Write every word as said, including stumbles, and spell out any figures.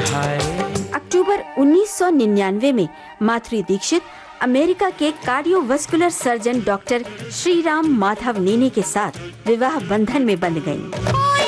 अक्टूबर उन्नीस सौ निन्यानवे में माधुरी दीक्षित अमेरिका के cardiovascular surgeon doctor Shriram Madhav नेने के साथ विवाह बंधन में बंध गईं।